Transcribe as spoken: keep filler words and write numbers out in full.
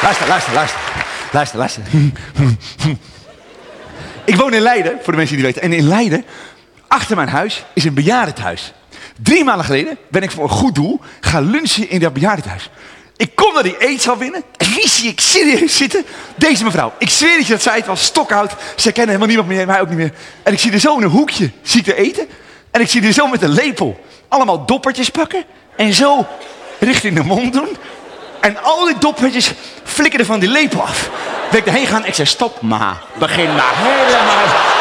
Luister, luister, luister. Luister, luister. Ik woon in Leiden, voor de mensen die het weten. En in Leiden, achter mijn huis, is een bejaardentehuis. Drie maanden geleden ben ik voor een goed doel gaan lunchen in dat bejaardentehuis. Ik kom naar die eetzaal binnen. En wie zie ik serieus zitten? Deze mevrouw. Ik zweer dat je dat zij het was stokhout. Zij kennen helemaal niemand meer, mij ook niet meer. En ik zie er zo in een hoekje, zie ik er eten. En ik zie er zo met een lepel allemaal doppertjes pakken. En zo richting de mond doen. En al die doppertjes flikkerden van die lepel af. Ben ik erheen gaan en ik zei, stop ma, begin maar helemaal.